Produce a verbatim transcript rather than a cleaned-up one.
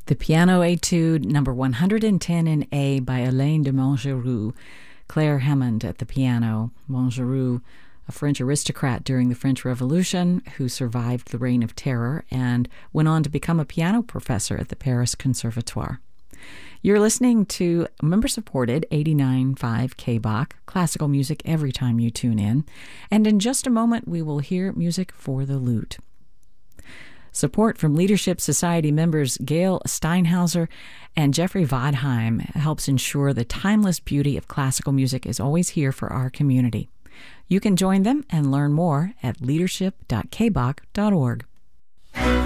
The Piano Etude number one hundred ten in A by Alain de Montgeroux, Claire Hammond at the piano. Montgeroux, a French aristocrat during the French Revolution who survived the Reign of Terror and went on to become a piano professor at the Paris Conservatoire. You're listening to member-supported eighty-nine point five K B O C, classical music every time you tune in, and in just a moment we will hear music for the lute. Support from Leadership Society members Gail Steinhauser and Jeffrey Vodheim helps ensure the timeless beauty of classical music is always here for our community. You can join them and learn more at leadership dot k b o c dot org.